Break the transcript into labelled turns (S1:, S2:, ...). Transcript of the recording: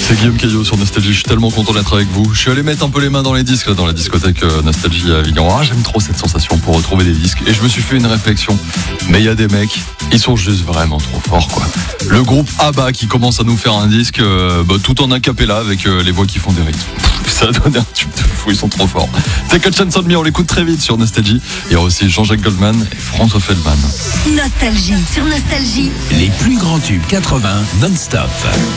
S1: C'est Guillaume Caillot sur Nostalgie, je suis tellement content d'être avec vous. Je suis allé mettre un peu les mains dans les disques là, dans la discothèque Nostalgie à Avignon. Ah, j'aime trop cette sensation pour retrouver des disques. Et je me suis fait une réflexion. Mais il y a des mecs, ils sont juste vraiment trop forts quoi. Le groupe ABBA qui commence à nous faire un disque tout en a cappella avec les voix qui font des rythmes. Ça a donné un tube de fou, ils sont trop forts. Take a Chance on Me, on l'écoute très vite sur Nostalgie. Il y a aussi Jean-Jacques Goldman et François Feldman.
S2: Nostalgie sur Nostalgie.
S3: Les plus grands tubes 80 non-stop.